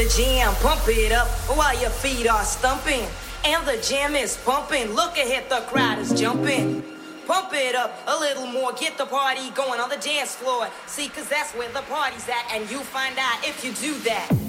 the jam, pump it up while your feet are stumping. And the jam is pumping, look ahead, the crowd is jumping. Pump it up a little more, get the party going on the dance floor. See, cause that's where the party's at, and you find out if you do that.